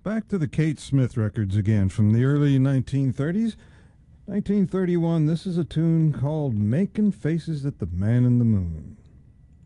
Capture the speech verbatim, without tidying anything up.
Back to the Kate Smith records again from the early nineteen thirties. nineteen thirty-one, this is a tune called Making Faces at the Man in the Moon.